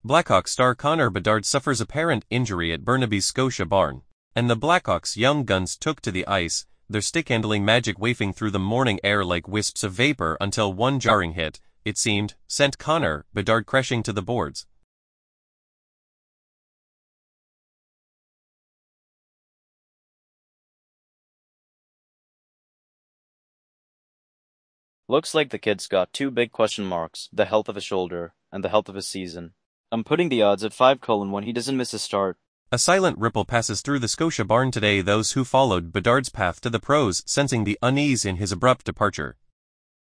Blackhawks star Connor Bedard suffers apparent injury at Burnaby's Scotia Barn, and the Blackhawks' young guns took to the ice, their stick-handling magic wafting through the morning air like wisps of vapor until one jarring hit, it seemed, sent Connor Bedard crashing to the boards. Looks like the kid's got two big question marks, the health of his shoulder and the health of his season. I'm putting the odds at 5:1 he doesn't miss a start. A silent ripple passes through the Scotia Barn today, those who followed Bedard's path to the pros sensing the unease in his abrupt departure.